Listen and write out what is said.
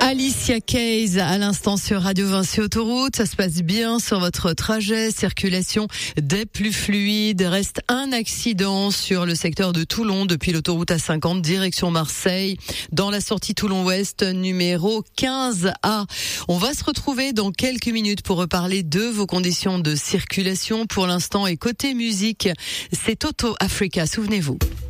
Alicia Keys à l'instant sur Radio Vinci Autoroute. Ça se passe bien sur votre trajet. Circulation des plus fluides. Reste un accident sur le secteur de Toulon depuis l'autoroute A50 direction Marseille dans la sortie Toulon-Ouest numéro 15A. On va se retrouver dans quelques minutes pour reparler de vos conditions de circulation pour l'instant. Et côté musique, c'est Toto Africa, souvenez-vous.